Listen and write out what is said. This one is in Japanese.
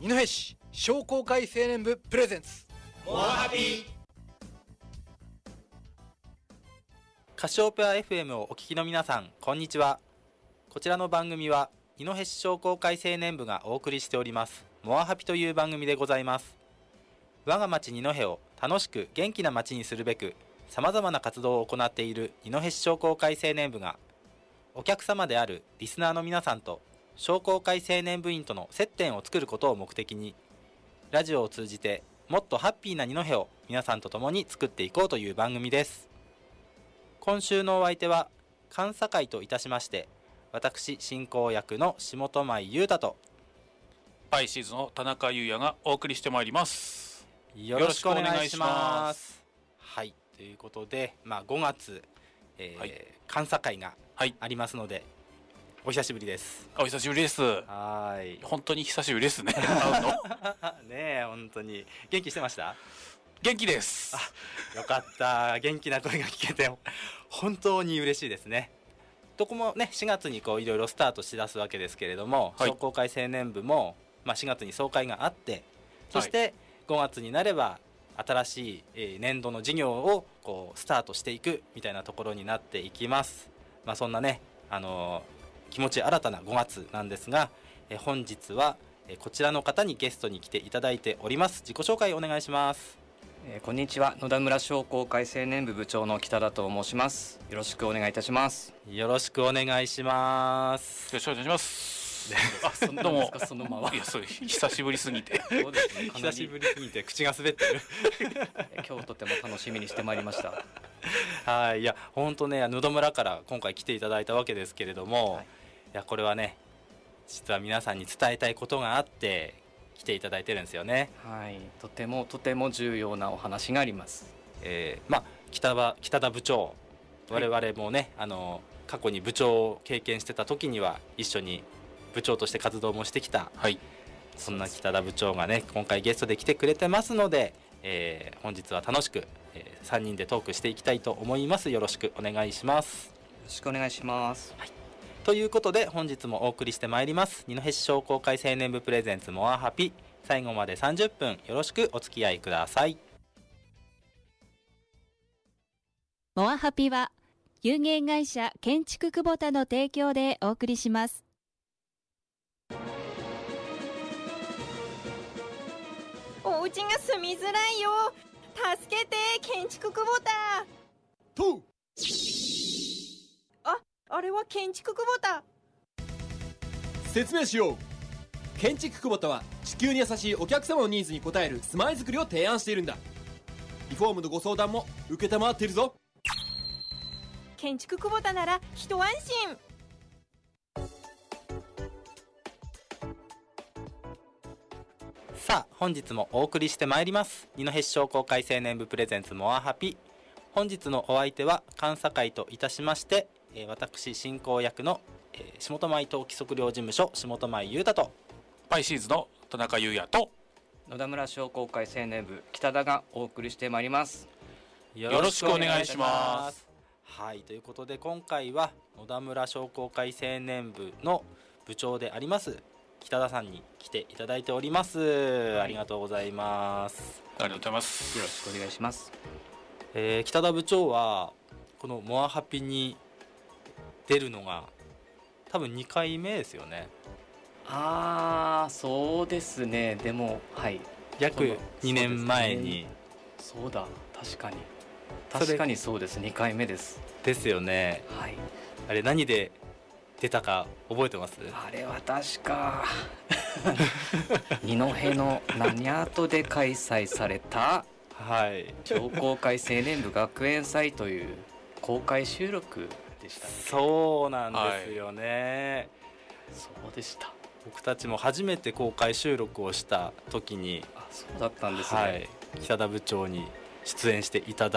二戸市商工会青年部プレゼンツモアハピ。 カシオペア FM をお聞きの皆さん、こんにちは。こちらの番組は二戸市商工会青年部がお送りしておりますモアハピという番組でございます。我が町二戸を楽しく元気な町にするべくさまざまな活動を行っている二戸市商工会青年部が、お客様であるリスナーの皆さんと商工会青年部員との接点を作ることを目的に、ラジオを通じてもっとハッピーな二戸を皆さんと共に作っていこうという番組です。今週のお相手は監査会といたしまして、私進行役の下戸舞優太とパイシーズの田中優也がお送りしてまいります。 よろしくお願いします。はい、ということで、5月、監査会がありますので、お久しぶりです。 お久しぶりです。 はい、 本当に久しぶりですね。会うのねえ、本当に元気してました？ 元気です。 よかった。元気な声が聞けて本当に嬉しいですね。どこもね、4月にいろいろスタートしだすわけですけれども、商工会青年部も、4月に総会があって、そして5月になれば新しい年度の事業をスタートしていくみたいなところになっていきます。そんなね、気持ち新たな5月なんですが、本日はこちらの方にゲストに来ていただいております。自己紹介お願いします。 こんにちは、野田村商工会青年部部長の北田と申します。よろしくお願いいたします。 よろしくお願いします。 よろしくお願いします。 どうも。そのまま。 いや、それ久しぶりすぎて。 そうですね、 久しぶりすぎて口が滑ってる。 今日とても楽しみにしてまいりました。 はい、いや本当ね、野田村から今回来ていただいたわけですけれども、いやこれはね、実は皆さんに伝えたいことがあって来ていただいてるんですよね。 はい、とても重要なお話があります。 北田部長、我々もね、過去に部長を経験してた時には一緒に部長として活動もしてきた、そんな北田部長がね、今回ゲストで来てくれてますので、本日は楽しく、3人でトークしていきたいと思います。よろしくお願いします。 よろしくお願いします。 ということで本日もお送りしてまいります二戸市商工会青年部プレゼンツモアハピ。最後まで30分よろしくお付き合いください。 モアハピは有限会社建築久保田の提供でお送りします。 お家が住みづらいよ、助けて建築久保田とあれは建築久保田。 説明しよう。建築久保田は地球に優しいお客様のニーズに応える住まいづくりを提案しているんだ。リフォームのご相談も承っているぞ。 建築久保田なら一安心。 さあ本日もお送りしてまいります二戸市商工会青年部プレゼンツモアハピ。本日のお相手は監査会といたしまして、私進行役の、下戸舞登記測量事務所下戸舞優太とパイシーズの田中優也と野田村商工会青年部北田がお送りしてまいります。 よろしくお願いします。 はい、ということで今回は野田村商工会青年部の部長であります北田さんに来ていただいております。ありがとうございます。 ありがとうございます。 よろしくお願いします。 北田部長はこのモアハピに出るのが多分2回目ですよね。 そうですね。でも約2年前に。 そうだ、確かにそうです。2回目ですよね。あれ何で出たか覚えてます？ あれは確か二戸の何アートで開催された商工会青年部学園祭という公開収録でした。 そうなんですよね。 そうでした。 僕たちも初めて公開収録をした時にそうだったんですね。 北田部長に出演していただ